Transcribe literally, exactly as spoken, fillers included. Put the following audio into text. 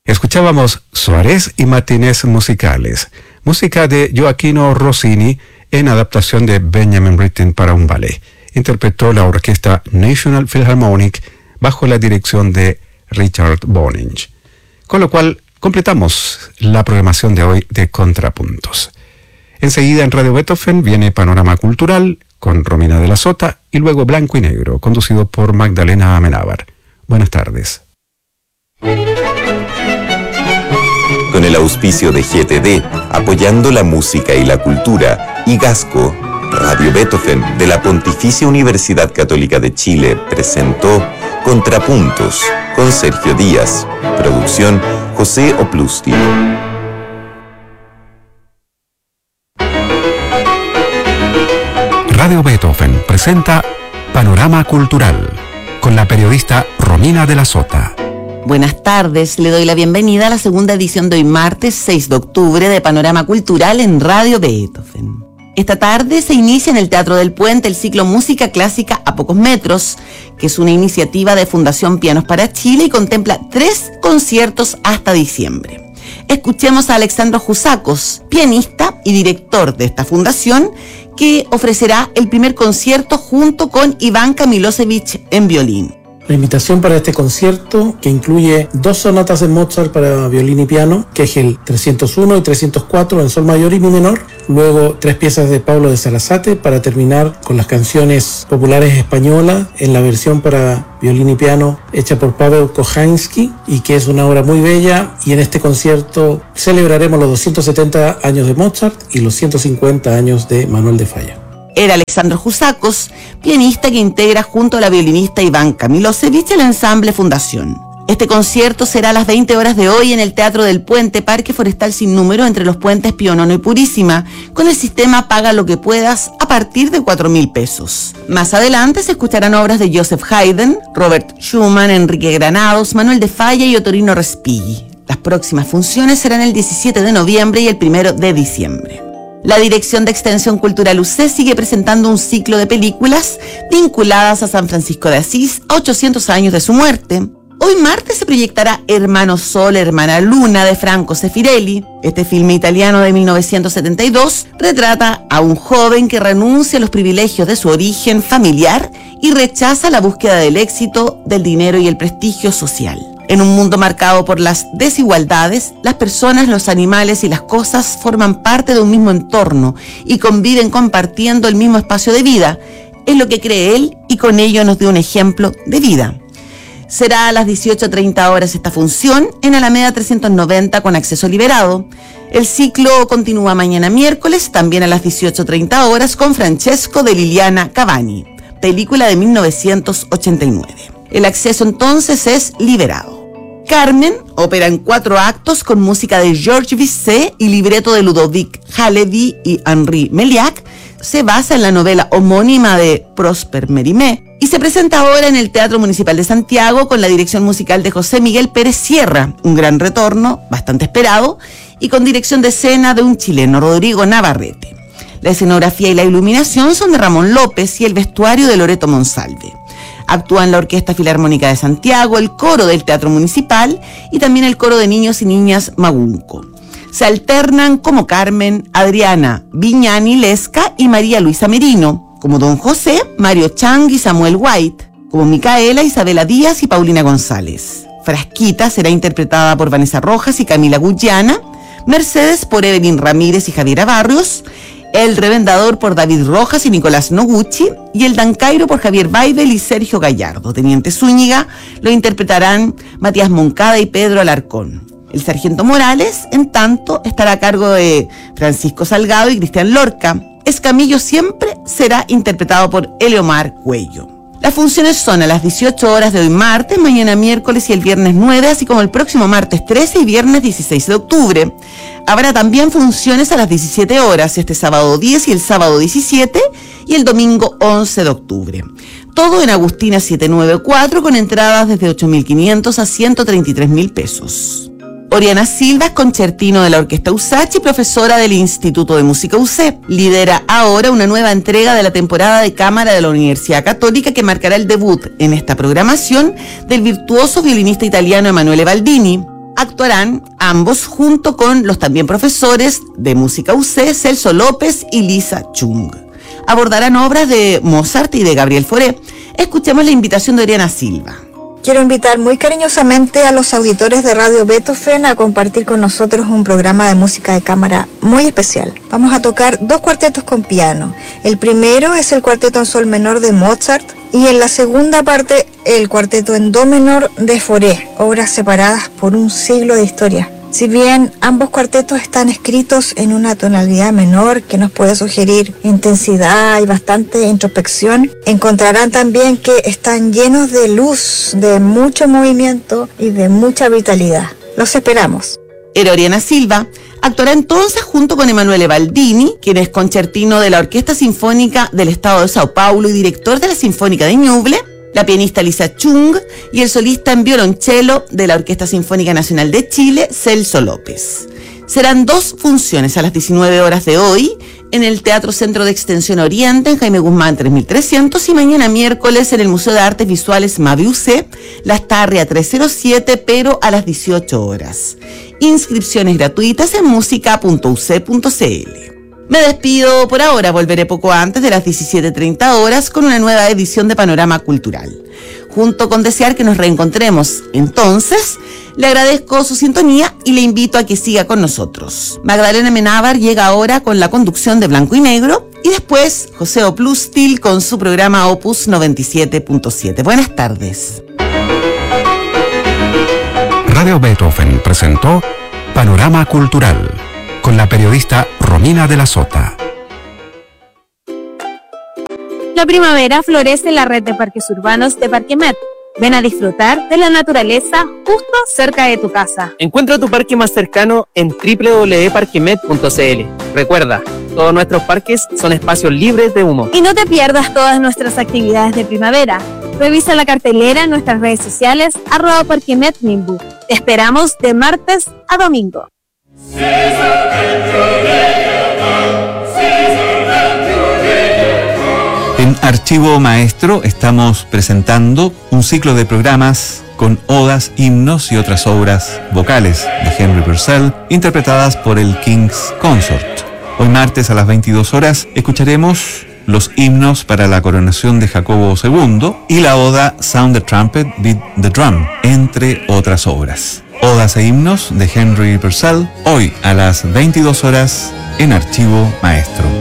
Escuchábamos Suárez y Matines Musicales, música de Gioacchino Rossini en adaptación de Benjamin Britten para un ballet. Interpretó la orquesta National Philharmonic bajo la dirección de Richard Boninch. Con lo cual completamos la programación de hoy de Contrapuntos. Enseguida en Radio Beethoven viene Panorama Cultural con Romina de la Sota y luego Blanco y Negro, conducido por Magdalena Amenábar. Buenas tardes. Con el auspicio de G T D, apoyando la música y la cultura, y Gasco, Radio Beethoven de la Pontificia Universidad Católica de Chile presentó Contrapuntos con Sergio Díaz. Producción José Oplusti. Radio Beethoven presenta Panorama Cultural con la periodista Romina de la Sota. Buenas tardes, le doy la bienvenida a la segunda edición de hoy martes seis de octubre de Panorama Cultural en Radio Beethoven. Esta tarde se inicia en el Teatro del Puente el ciclo Música Clásica a Pocos Metros, que es una iniciativa de Fundación Pianos para Chile y contempla tres conciertos hasta diciembre. Escuchemos a Alexandros Jusakos, pianista y director de esta fundación, que ofrecerá el primer concierto junto con Ivanka Milosevic en violín. La invitación para este concierto, que incluye dos sonatas de Mozart para violín y piano, que es el trescientos uno y trescientos cuatro en sol mayor y mi menor, luego tres piezas de Pablo de Sarasate para terminar con las canciones populares españolas en la versión para violín y piano hecha por Paweł Kochański, y que es una obra muy bella, y en este concierto celebraremos los doscientos setenta años de Mozart y los ciento cincuenta años de Manuel de Falla. Era Alexandros Jusakos, pianista que integra junto a la violinista Ivanka Milosevic el ensamble Fundación. Este concierto será a las veinte horas de hoy en el Teatro del Puente, Parque Forestal Sin Número, entre los puentes Pío Nono y Purísima, con el sistema Paga lo que puedas a partir de cuatro mil pesos. Más adelante se escucharán obras de Joseph Haydn, Robert Schumann, Enrique Granados, Manuel de Falla y Ottorino Respighi. Las próximas funciones serán el diecisiete de noviembre y el primero de diciembre. La Dirección de Extensión Cultural U C sigue presentando un ciclo de películas vinculadas a San Francisco de Asís a ochocientos años de su muerte. Hoy martes se proyectará Hermano Sol, Hermana Luna de Franco Sefirelli. Este filme italiano de mil novecientos setenta y dos retrata a un joven que renuncia a los privilegios de su origen familiar y rechaza la búsqueda del éxito, del dinero y el prestigio social. En un mundo marcado por las desigualdades, las personas, los animales y las cosas forman parte de un mismo entorno y conviven compartiendo el mismo espacio de vida. Es lo que cree él y con ello nos dio un ejemplo de vida. Será a las dieciocho treinta horas esta función en Alameda trescientos noventa con acceso liberado. El ciclo continúa mañana miércoles, también a las dieciocho treinta horas, con Francesco de Liliana Cavani, película de mil novecientos ochenta y nueve. El acceso entonces es liberado. Carmen, ópera en cuatro actos con música de Georges Bizet y libreto de Ludovic Halevy y Henri Meliac, se basa en la novela homónima de Prosper Mérimée y se presenta ahora en el Teatro Municipal de Santiago con la dirección musical de José Miguel Pérez Sierra, un gran retorno, bastante esperado, y con dirección de escena de un chileno, Rodrigo Navarrete. La escenografía y la iluminación son de Ramón López y el vestuario de Loreto Monsalve. Actúan la Orquesta Filarmónica de Santiago, el coro del Teatro Municipal y también el coro de niños y niñas Magunco. Se alternan como Carmen, Adriana Viñani Lesca y María Luisa Merino, como Don José, Mario Chang y Samuel White, como Micaela, Isabela Díaz y Paulina González. Frasquita será interpretada por Vanessa Rojas y Camila Guyana, Mercedes por Evelyn Ramírez y Javiera Barrios, El Revendador por David Rojas y Nicolás Noguchi, y El Dancairo por Javier Baibel y Sergio Gallardo. Teniente Zúñiga lo interpretarán Matías Moncada y Pedro Alarcón. El Sargento Morales, en tanto, estará a cargo de Francisco Salgado y Cristian Lorca. Escamillo siempre será interpretado por Eleomar Cuello. Las funciones son a las dieciocho horas de hoy martes, mañana miércoles y el viernes nueve, así como el próximo martes trece y viernes dieciséis de octubre. Habrá también funciones a las diecisiete horas, este sábado diez y el sábado diecisiete y el domingo once de octubre. Todo en Agustina setecientos noventa y cuatro con entradas desde ocho mil quinientos a ciento treinta y tres mil pesos. Oriana Silva es concertino de la Orquesta Usachi y profesora del Instituto de Música U C. Lidera ahora una nueva entrega de la temporada de cámara de la Universidad Católica que marcará el debut en esta programación del virtuoso violinista italiano Emanuele Baldini. Actuarán ambos junto con los también profesores de música U C, Celso López y Lisa Chung. Abordarán obras de Mozart y de Gabriel Fauré. Escuchemos la invitación de Oriana Silva. Quiero invitar muy cariñosamente a los auditores de Radio Beethoven a compartir con nosotros un programa de música de cámara muy especial. Vamos a tocar dos cuartetos con piano. El primero es el cuarteto en sol menor de Mozart y en la segunda parte el cuarteto en do menor de Fauré, obras separadas por un siglo de historia. Si bien ambos cuartetos están escritos en una tonalidad menor que nos puede sugerir intensidad y bastante introspección, encontrarán también que están llenos de luz, de mucho movimiento y de mucha vitalidad. Los esperamos. Era Oriana Silva. Actuará entonces junto con Emanuele Baldini, quien es concertino de la Orquesta Sinfónica del Estado de Sao Paulo y director de la Sinfónica de Ñuble, la pianista Lisa Chung y el solista en violonchelo de la Orquesta Sinfónica Nacional de Chile, Celso López. Serán dos funciones a las diecinueve horas de hoy en el Teatro Centro de Extensión Oriente, en Jaime Guzmán tres mil trescientos, y mañana miércoles en el Museo de Artes Visuales Mavi U C, Las Tarria trescientos siete, pero a las dieciocho horas. Inscripciones gratuitas en música punto u ce punto ce ele. Me despido por ahora, volveré poco antes de las diecisiete treinta horas con una nueva edición de Panorama Cultural. Junto con desear que nos reencontremos entonces, le agradezco su sintonía y le invito a que siga con nosotros. Magdalena Menábar llega ahora con la conducción de Blanco y Negro y después José Oplustil con su programa Opus noventa y siete punto siete. Buenas tardes. Radio Beethoven presentó Panorama Cultural con la periodista Romina de la Sota. La primavera florece en la red de parques urbanos de Parquemet. Ven a disfrutar de la naturaleza justo cerca de tu casa. Encuentra tu parque más cercano en doble u doble u doble u punto parquemet punto ce ele. Recuerda, todos nuestros parques son espacios libres de humo. Y no te pierdas todas nuestras actividades de primavera. Revisa la cartelera en nuestras redes sociales, arroba parquemetmimbu. Te esperamos de martes a domingo. En Archivo Maestro estamos presentando un ciclo de programas con odas, himnos y otras obras vocales de Henry Purcell interpretadas por el King's Consort. Hoy martes a las veintidós horas escucharemos los himnos para la coronación de Jacobo segundo y la oda Sound the Trumpet, Beat the Drum, entre otras obras. Odas e himnos de Henry Purcell, hoy a las veintidós horas en Archivo Maestro.